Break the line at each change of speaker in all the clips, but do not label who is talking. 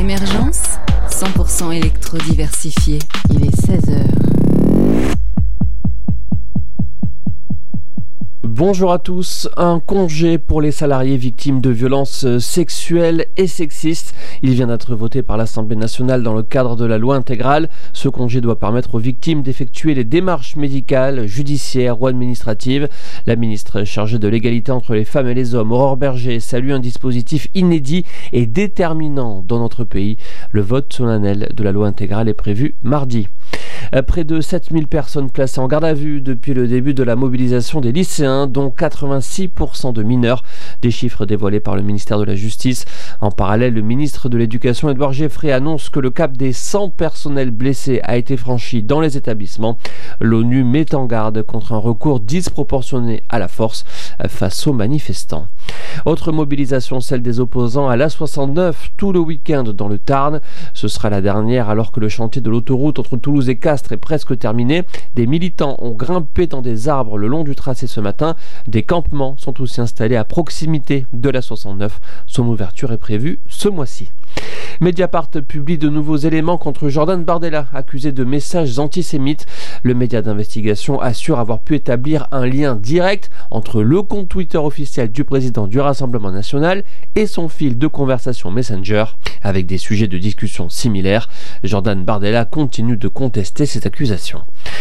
Émergence, 100% électro-diversifié. Il est 16h.
Bonjour à tous. Un congé pour les salariés victimes de violences sexuelles et sexistes. Il vient d'être voté par l'Assemblée nationale dans le cadre de la loi intégrale. Ce congé doit permettre aux victimes d'effectuer les démarches médicales, judiciaires ou administratives. La ministre chargée de l'égalité entre les femmes et les hommes, Aurore Bergé, salue un dispositif inédit et déterminant dans notre pays. Le vote solennel de la loi intégrale est prévu mardi. Près de 7000 personnes placées en garde à vue depuis le début de la mobilisation des lycéens, dont 86% de mineurs, des chiffres dévoilés par le ministère de la Justice. En parallèle, le ministre de l'Éducation, Édouard Geoffrey, annonce que le cap des 100 personnels blessés a été franchi dans les établissements. L'ONU met en garde contre un recours disproportionné à la force face aux manifestants. Autre mobilisation, celle des opposants à l'A69, tout le week-end dans le Tarn. Ce sera la dernière alors que le chantier de l'autoroute entre Toulouse et Castres est presque terminé. Des militants ont grimpé dans des arbres le long du tracé ce matin. Des campements sont aussi installés à proximité de l'A69. Son ouverture est prévue ce mois-ci. Mediapart publie de nouveaux éléments contre Jordan Bardella, accusé de messages antisémites. Le média d'investigation assure avoir pu établir un lien direct entre le compte Twitter officiel du président du Rassemblement national et son fil de conversation Messenger. Avec des sujets de discussion similaires, Jordan Bardella continue de contester ces accusations.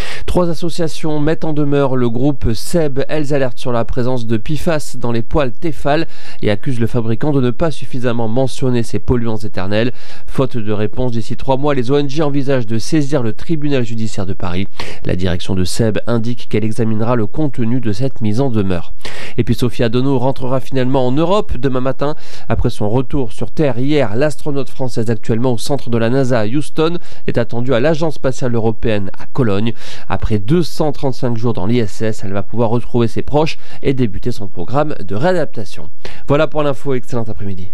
3 associations mettent en demeure le groupe Seb. Elles alertent sur la présence de PFAS dans les poêles Tefal et accusent le fabricant de ne pas suffisamment mentionner ces polluants éternels. Faute de réponse d'ici 3 mois, les ONG envisagent de saisir le tribunal judiciaire de Paris. La direction de Seb indique qu'elle examinera le contenu de cette mise en demeure. Et puis Sophie Adono rentrera finalement en Europe demain matin. Après son retour sur Terre hier, l'astronaute française actuellement au centre de la NASA à Houston est attendue à l'Agence spatiale européenne à Cologne. Après 235 jours dans l'ISS, elle va pouvoir retrouver ses proches et débuter son programme de réadaptation. Voilà pour l'info, excellent après-midi.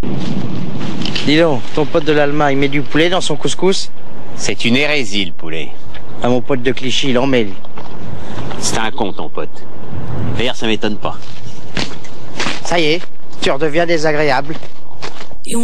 Dis donc, ton pote de l'Allemagne met du poulet dans son couscous?
C'est une hérésie, le poulet.
Ah, mon pote de Clichy, il en met, lui.
C'est un con, ton pote. D'ailleurs, ça m'étonne pas.
Ça y est, tu redeviens désagréable.